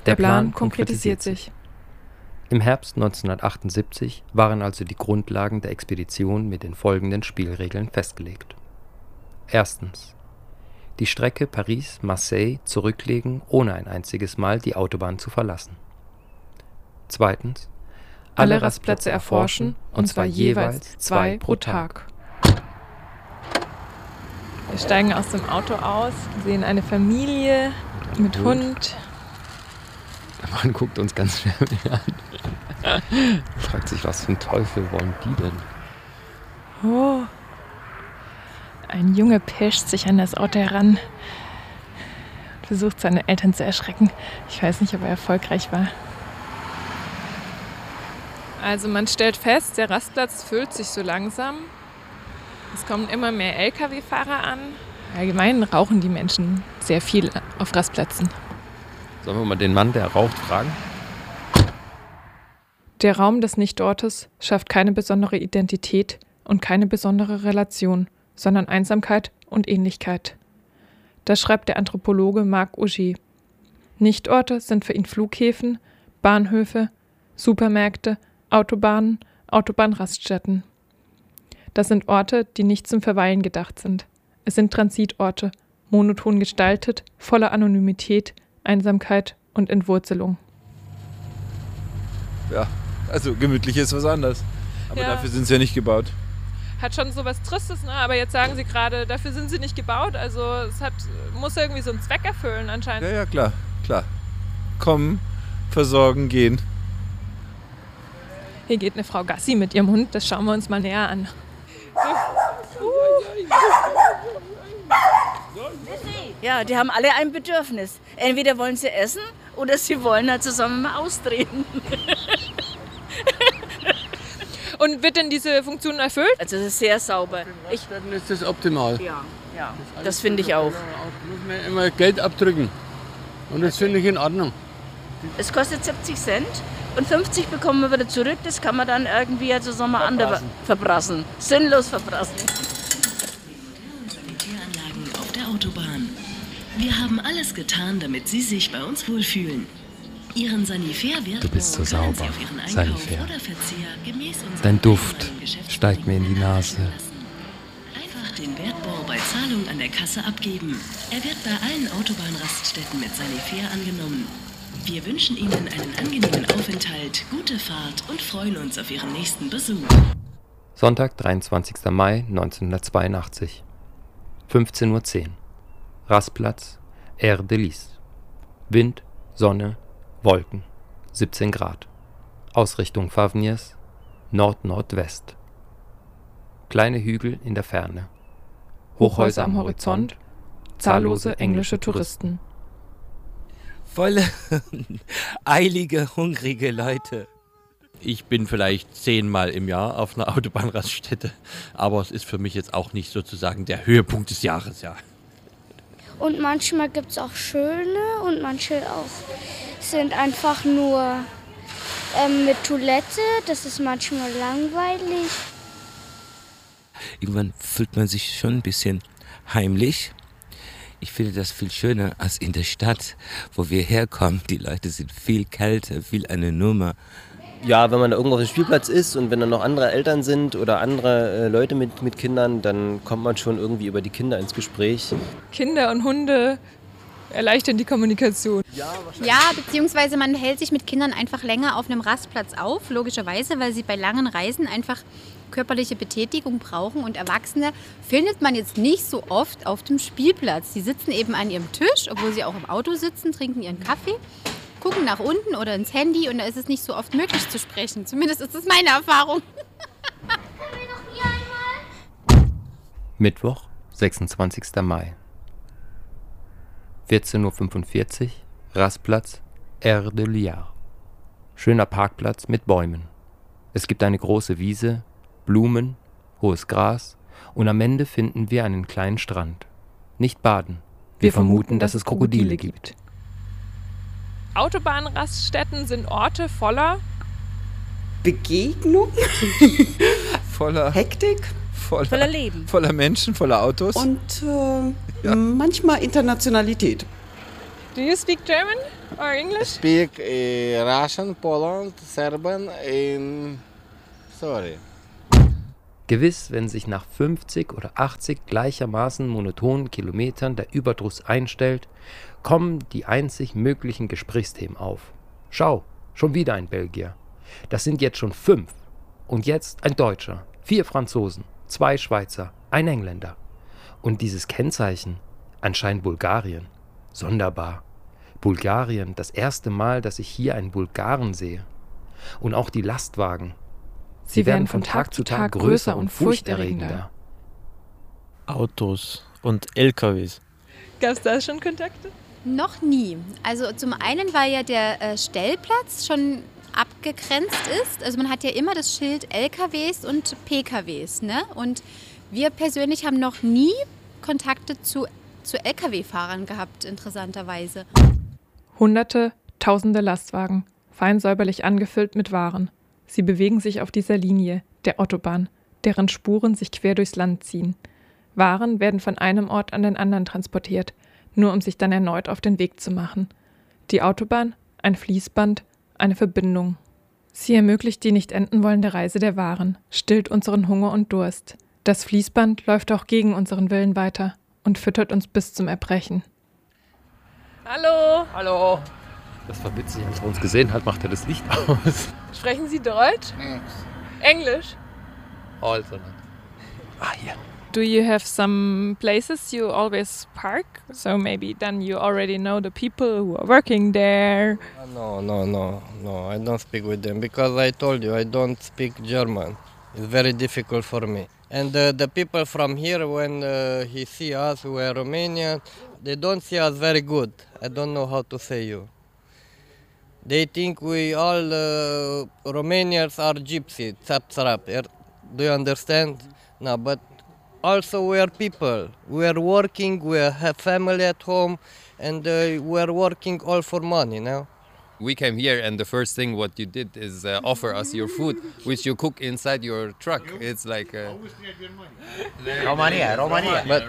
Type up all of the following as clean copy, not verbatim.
Der Plan konkretisiert sich. Im Herbst 1978 waren also die Grundlagen der Expedition mit den folgenden Spielregeln festgelegt. Erstens: Die Strecke Paris-Marseille zurücklegen, ohne ein einziges Mal die Autobahn zu verlassen. Zweitens: Alle Rastplätze erforschen, und zwar jeweils 2 pro Tag. Wir steigen aus dem Auto aus, sehen eine Familie mit Hund. Der Mann guckt uns ganz schwer an. Fragt sich, was für ein Teufel wollen die denn? Oh. Ein Junge pischt sich an das Auto heran und versucht, seine Eltern zu erschrecken. Ich weiß nicht, ob er erfolgreich war. Also man stellt fest, der Rastplatz füllt sich so langsam. Es kommen immer mehr Lkw-Fahrer an. Allgemein rauchen die Menschen sehr viel auf Rastplätzen. Sollen wir mal den Mann, der raucht, fragen? Der Raum des Nichtortes schafft keine besondere Identität und keine besondere Relation, sondern Einsamkeit und Ähnlichkeit. Das schreibt der Anthropologe Marc Augé. Nichtorte sind für ihn Flughäfen, Bahnhöfe, Supermärkte, Autobahnen, Autobahnraststätten. Das sind Orte, die nicht zum Verweilen gedacht sind. Es sind Transitorte, monoton gestaltet, voller Anonymität, Einsamkeit und Entwurzelung. Ja, also gemütlich ist was anderes. Aber ja, dafür sind sie ja nicht gebaut. Hat schon so was Tristes, ne? Aber jetzt sagen sie gerade, dafür sind sie nicht gebaut. Also es muss irgendwie so einen Zweck erfüllen anscheinend. Ja, klar. Kommen, versorgen, gehen. Hier geht eine Frau Gassi mit ihrem Hund, das schauen wir uns mal näher an. Ja, die haben alle ein Bedürfnis. Entweder wollen sie essen oder sie wollen halt zusammen mal austreten. Und wird denn diese Funktion erfüllt? Also es ist sehr sauber. Dann ist das optimal. Ja, das finde ich auch. Da muss man immer Geld abdrücken. Und das finde ich in Ordnung. Es kostet 70 Cent und 50 bekommen wir wieder zurück. Das kann man dann irgendwie also verbrassen. Sinnlos verbrassen. Sanitäranlagen auf der Autobahn. Wir haben alles getan, damit Sie sich bei uns wohlfühlen. Ihren Sanifair-Wert. Du bist so sauber, Sie auf Ihren Einkauf Sanifair. oder Verzehr gemäß unserem Dein Duft allgemeinen Geschäftsbedingungen steigt mir in die Nase. Einfach den Wertbon bei Zahlung an der Kasse abgeben. Er wird bei allen Autobahnraststätten mit Sanifair angenommen. Wir wünschen Ihnen einen angenehmen Aufenthalt, gute Fahrt und freuen uns auf Ihren nächsten Besuch. Sonntag, 23. Mai 1982. 15:10 Uhr. Rastplatz, Air de Lys. Wind, Sonne, Wolken. 17 Grad. Ausrichtung Favniers, Nord-Nordwest. Kleine Hügel in der Ferne. Hochhäuser am Horizont. Zahllose englische Touristen. Volle, eilige, hungrige Leute. Ich bin vielleicht 10-mal im Jahr auf einer Autobahnraststätte, aber es ist für mich jetzt auch nicht sozusagen der Höhepunkt des Jahres, ja. Und manchmal gibt es auch schöne und manche auch sind einfach nur mit Toilette. Das ist manchmal langweilig. Irgendwann fühlt man sich schon ein bisschen heimlich. Ich finde das viel schöner als in der Stadt, wo wir herkommen. Die Leute sind viel kälter, viel anonymer. Ja, wenn man da irgendwo auf dem Spielplatz ist und wenn dann noch andere Eltern sind oder andere Leute mit Kindern, dann kommt man schon irgendwie über die Kinder ins Gespräch. Kinder und Hunde erleichtern die Kommunikation. Ja, beziehungsweise man hält sich mit Kindern einfach länger auf einem Rastplatz auf, logischerweise, weil sie bei langen Reisen einfach körperliche Betätigung brauchen. Und Erwachsene findet man jetzt nicht so oft auf dem Spielplatz. Die sitzen eben an ihrem Tisch, obwohl sie auch im Auto sitzen, trinken ihren Kaffee, gucken nach unten oder ins Handy und da ist es nicht so oft möglich zu sprechen. Zumindest ist das meine Erfahrung. Mittwoch, 26. Mai. 14:45 Uhr, Rastplatz, Air de Liard. Schöner Parkplatz mit Bäumen. Es gibt eine große Wiese, Blumen, hohes Gras und am Ende finden wir einen kleinen Strand. Nicht baden. Wir vermuten, dass es Krokodile gibt. Autobahnraststätten sind Orte voller Begegnung, voller Hektik, voller Leben, voller Menschen, voller Autos und manchmal Internationalität. Do you speak German? or English? Speak Russian, Poland, Serbian, sorry. Gewiss, wenn sich nach 50 oder 80 gleichermaßen monotonen Kilometern der Überdruss einstellt, kommen die einzig möglichen Gesprächsthemen auf. Schau, schon wieder ein Belgier. Das sind jetzt schon 5. Und jetzt ein Deutscher, 4 Franzosen, 2 Schweizer, ein Engländer. Und dieses Kennzeichen, anscheinend Bulgarien. Sonderbar. Bulgarien, das erste Mal, dass ich hier einen Bulgaren sehe. Und auch die Lastwagen. Sie werden von Tag zu Tag größer und furchterregender. Autos und LKWs. Gab es da schon Kontakte? Noch nie. Also zum einen, weil ja der Stellplatz schon abgegrenzt ist. Also man hat ja immer das Schild LKWs und PKWs, ne? Und wir persönlich haben noch nie Kontakte zu LKW-Fahrern gehabt, interessanterweise. Hunderte, tausende Lastwagen, fein säuberlich angefüllt mit Waren. Sie bewegen sich auf dieser Linie, der Autobahn, deren Spuren sich quer durchs Land ziehen. Waren werden von einem Ort an den anderen transportiert, nur um sich dann erneut auf den Weg zu machen. Die Autobahn, ein Fließband, eine Verbindung. Sie ermöglicht die nicht enden wollende Reise der Waren, stillt unseren Hunger und Durst. Das Fließband läuft auch gegen unseren Willen weiter und füttert uns bis zum Erbrechen. Hallo! Hallo! Das war witzig, als er uns gesehen hat, macht er das Licht aus. Sprechen Sie Deutsch? Englisch? Also nicht. Hier. Do you have some places you always park? So maybe then you already know the people who are working there. No, I don't speak with them because I told you I don't speak German. It's very difficult for me. And the people from here, when he see us, we are Romanian, they don't see us very good. I don't know how to say you. They think we all Romanians are gypsy, tsap. Do you understand? No, but also we are people. We are working, we have family at home, and we are working all for money now. We came here and the first thing what you did is offer us your food, which you cook inside your truck. It's like... Romania. But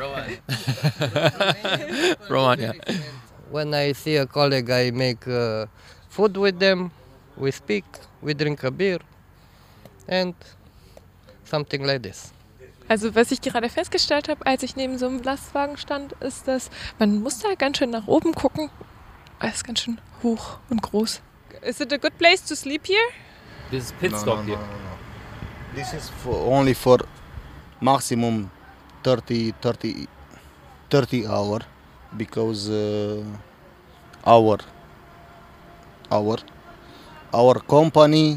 Romania. When I see a colleague, I make food with them, we speak, we drink a beer, and something like this. Also was ich gerade festgestellt habe, als ich neben so einem Lastwagen stand, ist, dass man muss da ganz schön nach oben gucken. Es ist ganz schön hoch und groß. Is it a good place to sleep here? This is pit stop here. No. This is only for maximum 30 hour because our company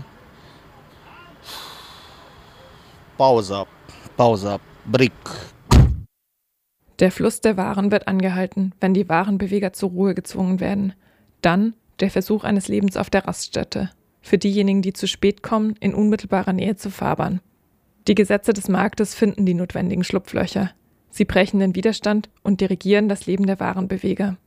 pause up, break. Der Fluss der Waren wird angehalten, wenn die Warenbeweger zur Ruhe gezwungen werden. Dann der Versuch eines Lebens auf der Raststätte. Für diejenigen, die zu spät kommen, in unmittelbarer Nähe zur Fahrbahn. Die Gesetze des Marktes finden die notwendigen Schlupflöcher. Sie brechen den Widerstand und dirigieren das Leben der Warenbeweger.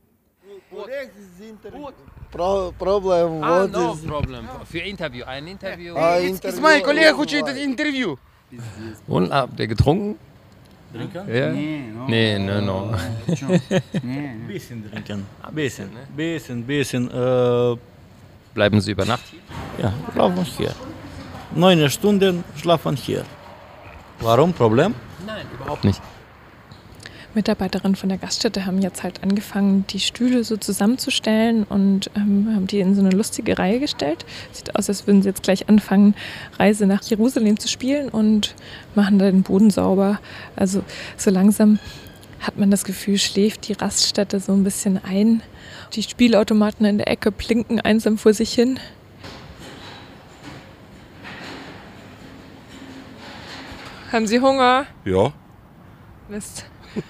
Problem. No problem. Für Interview. Ein Interview. Mein Kollege хочет Interview. Und habt ihr getrunken? Trinken? Ja? Nee, no. Bisschen trinken. Bisschen. Bleiben Sie über Nacht hier? Ja, schlafen hier. 9 Stunden schlafen hier. Warum? Problem? Nein, überhaupt nicht. Mitarbeiterinnen von der Gaststätte haben jetzt halt angefangen, die Stühle so zusammenzustellen und haben die in so eine lustige Reihe gestellt. Sieht aus, als würden sie jetzt gleich anfangen, Reise nach Jerusalem zu spielen und machen da den Boden sauber. Also so langsam hat man das Gefühl, schläft die Raststätte so ein bisschen ein. Die Spielautomaten in der Ecke blinken einsam vor sich hin. Haben Sie Hunger? Ja. Mist.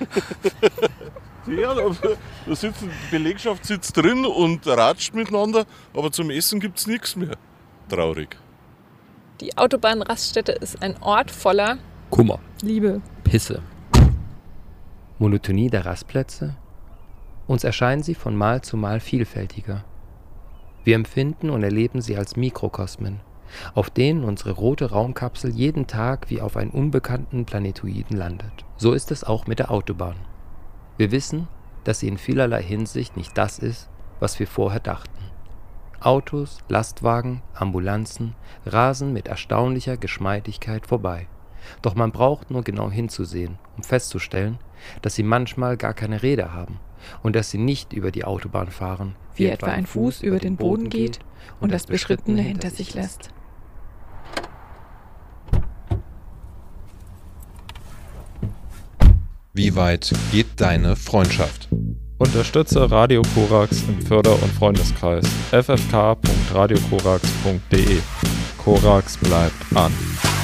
Ja, da sitzt, die Belegschaft sitzt drin und ratscht miteinander, aber zum Essen gibt es nichts mehr. Traurig. Die Autobahnraststätte ist ein Ort voller Kummer, Liebe, Pisse. Monotonie der Rastplätze? Uns erscheinen sie von Mal zu Mal vielfältiger. Wir empfinden und erleben sie als Mikrokosmen, auf denen unsere rote Raumkapsel jeden Tag wie auf einem unbekannten Planetoiden landet. So ist es auch mit der Autobahn. Wir wissen, dass sie in vielerlei Hinsicht nicht das ist, was wir vorher dachten. Autos, Lastwagen, Ambulanzen rasen mit erstaunlicher Geschmeidigkeit vorbei. Doch man braucht nur genau hinzusehen, um festzustellen, dass sie manchmal gar keine Räder haben und dass sie nicht über die Autobahn fahren, wie etwa ein Fuß über den Boden geht und das Beschrittene hinter sich lässt. Wie weit geht deine Freundschaft? Unterstütze Radio Korax im Förder- und Freundeskreis ffk.radiokorax.de. Korax bleibt an.